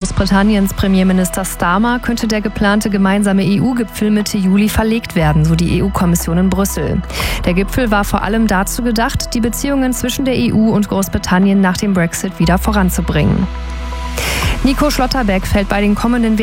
Großbritanniens Premierminister Starmer könnte der geplante gemeinsame EU-Gipfel Mitte Juli verlegt werden, so die EU-Kommission in Brüssel. Der Gipfel war vor allem dazu gedacht, die Beziehungen zwischen der EU und Großbritannien nach dem Brexit wieder voranzubringen. Nico Schlotterbeck fällt bei den kommenden